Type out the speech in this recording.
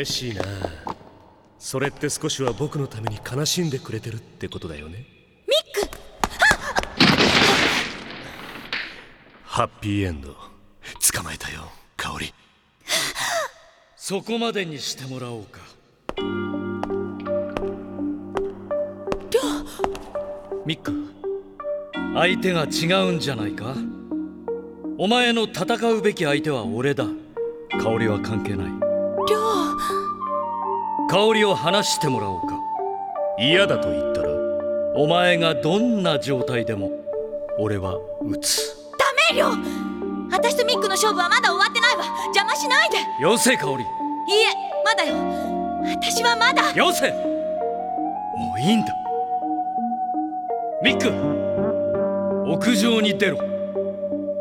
嬉しいな。それって少しは僕のために悲しんでくれてるってことだよね。 ミック！ ハッピーエンド捕まえたよ、香織。 そこまでにしてもらおうか。ミック、相手が違うんじゃないか。お前の戦うべき相手は俺だ。香織は関係ない。香織を話してもらおうか。 嫌だと言ったら？ お前がどんな状態でも俺は撃つ。 ダメよ。私とミックの勝負はまだ終わってないわ。邪魔しないで。 よせ香織。 いいえ、まだよ。私はまだ。 よせ。もういいんだ。ミック、屋上に出ろ。